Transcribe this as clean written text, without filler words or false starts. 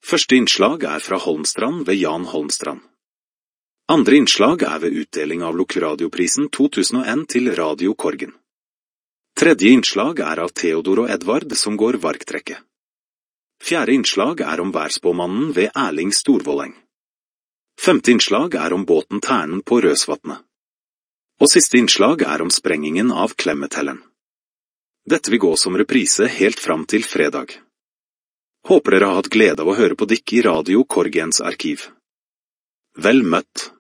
Første innslag fra Holmstrand ved Jan Holmstrand. Andre innslag ved utdeling av Lokalradioprisen 2001 til Radio Korgen. Tredje innslag av Theodor og Edvard som går varktrekket. Fjerde innslag om værspåmannen ved Erling Storvolleng. Femte innslag om båten Ternen på Røsvatnet. Og siste innslag om sprengingen av Klemmetellen. Dette vil gå som reprise helt fram til fredag. Håper dere har hatt glede av å høre på dykk i Radio Korgens arkiv. Vel møtt!